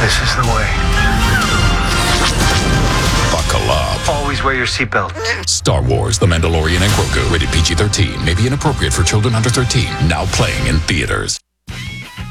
This is the way. Buckle up. Always wear your seatbelt. Star Wars, The Mandalorian and Grogu. Rated PG-13. May be inappropriate for children under 13. Now playing in theaters.